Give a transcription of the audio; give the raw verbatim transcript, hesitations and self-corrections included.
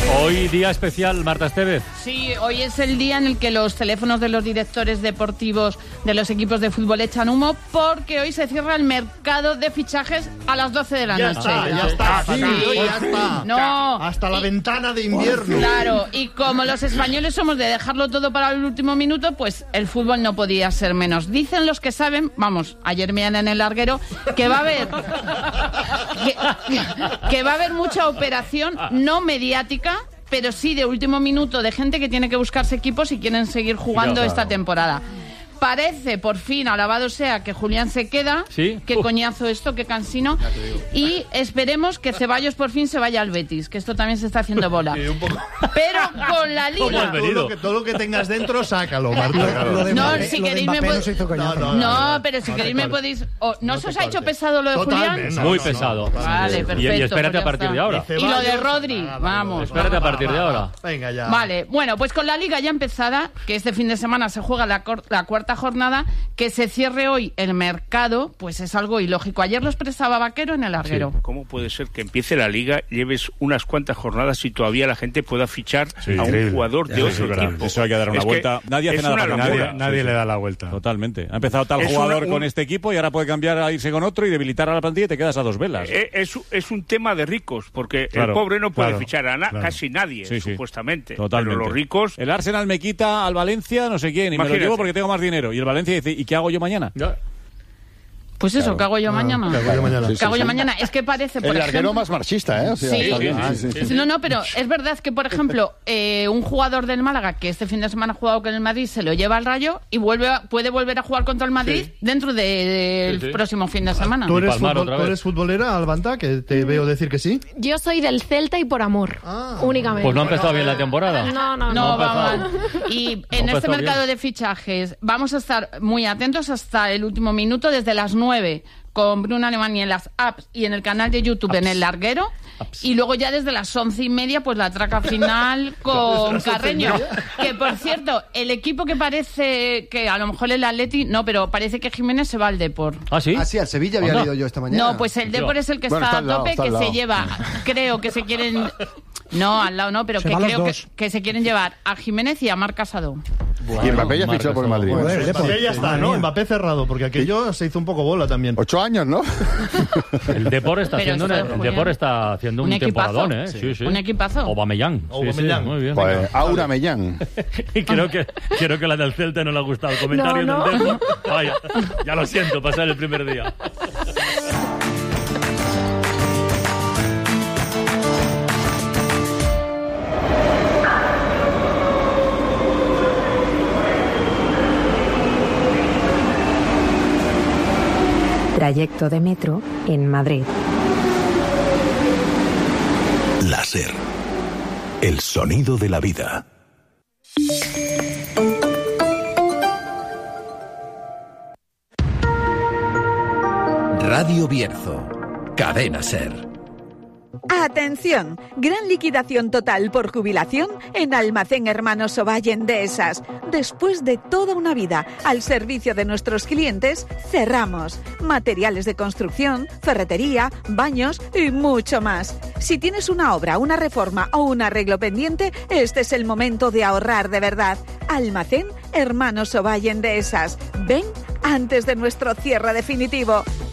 Hoy día especial, Marta Estevez. Sí, hoy es el día en el que los teléfonos de los directores deportivos de los equipos de fútbol echan humo, porque hoy se cierra el mercado de fichajes a las doce de la ya noche. Está, ya está, sí, sí, ya está. No. Hasta la y, ventana de invierno. Claro, y como los españoles somos de dejarlo todo para el último minuto, pues el fútbol no podía ser menos. Dicen los que saben, vamos, ayer me en el larguero, que va a haber que, que va a haber mucha operación no mediática, pero sí de último minuto, de gente que tiene que buscarse equipos y quieren seguir jugando claro, esta claro. temporada. Parece, por fin, alabado sea, que Julián se queda. ¿Sí? Qué uh. coñazo esto, qué cansino. Y esperemos que Ceballos por fin se vaya al Betis, que esto también se está haciendo bola. Sí, un poco. Pero con la Liga... Todo lo, que, todo lo que tengas dentro, sácalo, Marta. Lo de, no, lo de, si lo queréis me podéis... No, no, no, no, pero si no queréis me podéis... Oh, ¿No, ¿No se os ha hecho pesado lo de Totalmente, Julián? No, Muy no, pesado. No, vale, perfecto. Y, y espérate pues a partir está. de ahora. Y lo de Rodri, ah, vamos. Espérate a partir de ahora. Venga, ya. Vale, bueno, pues con la Liga ya empezada, que este fin de semana se juega la, la cuarta jornada, que se cierre hoy el mercado, pues es algo ilógico. Ayer lo expresaba Vaquero en el larguero. Sí. ¿Cómo puede ser que empiece la Liga, lleves unas cuantas jornadas y todavía la gente pueda fichar sí, a increíble. un jugador de Eso otro equipo? Eso hay que dar una es vuelta. Nadie hace nada para Nadie, locura. nadie sí, le sí. da la vuelta. Totalmente. Ha empezado tal es jugador una, con un... este equipo y ahora puede cambiar a irse con otro y debilitar a la plantilla y te quedas a dos velas. Es, es, es un tema de ricos, porque claro, el pobre no puede claro, fichar a na claro. casi nadie, sí, sí. supuestamente. Totalmente. Pero los ricos... El Arsenal me quita al Valencia no sé quién y Imagínate. me lo llevo porque tengo más dinero. Y el Valencia dice, ¿y qué hago yo mañana? Ya. Pues eso, claro. ¿qué hago yo Ah, mañana? ¿Qué hago yo mañana? ¿Qué hago sí, yo sí. mañana? Es que parece, por el ejemplo... larguero más marxista, ¿eh? O sea, sí. está bien, Sí, sí, sí, sí. No, no, pero es verdad que, por ejemplo, eh, un jugador del Málaga que este fin de semana ha jugado con el Madrid se lo lleva al Rayo y vuelve a, puede volver a jugar contra el Madrid sí. dentro del de, sí, sí. próximo fin de semana. ¿Tú eres, Palmar futbol, ¿tú eres futbolera, Albanta? Que te veo decir que sí. Yo soy del Celta y por amor, ah. únicamente. Pues no ha empezado bien la temporada. No, no, No, no. va mal. Y No en este empezó mercado bien. de fichajes vamos a estar muy atentos hasta el último minuto, desde las nueve con Bruno Alemany en las apps y en el canal de YouTube apps. En El Larguero. Apps. Y luego ya desde las once y media, pues la traca final con Carreño. Que, por cierto, el equipo que parece que a lo mejor el Atleti, no, pero parece que Jiménez se va al Depor. ¿Ah, sí? Ah, sí, al Sevilla había leído yo esta mañana. No, pues el Depor es el que Bueno, está, está a tope, lado, que al se lado. lleva, creo que se quieren... No, al lado no, pero se que creo que, que se quieren llevar a Jiménez y a Marc Casado. Bueno, y Mbappé ya fichó por el Madrid. Bueno, Joder, Mbappé ya está, ¿no? Mbappé cerrado, porque aquello se hizo un poco bola también. Ocho años, ¿no? El Depor está Pero haciendo, está un, el Julián. Depor está haciendo un, Un equipazo. temporadón, ¿eh? Sí. Sí, sí. Un equipazo. Aubameyang. Sí, Aubameyang. sí, muy bien. Pues Aura Mellán. Y creo que, creo que la del Celta no le ha gustado el comentario No, no. del Depor. Vaya, ya lo siento, pasar el primer día. Trayecto de metro en Madrid. Láser. El sonido de la vida. Radio Bierzo. Cadena Ser. Atención, gran liquidación total por jubilación en Almacén Hermanos Ovalle de Esas. Después de toda una vida al servicio de nuestros clientes, cerramos. Materiales de construcción, ferretería, baños y mucho más. Si tienes una obra, una reforma o un arreglo pendiente, este es el momento de ahorrar de verdad. Almacén Hermanos Ovalle de Esas. Ven antes de nuestro cierre definitivo.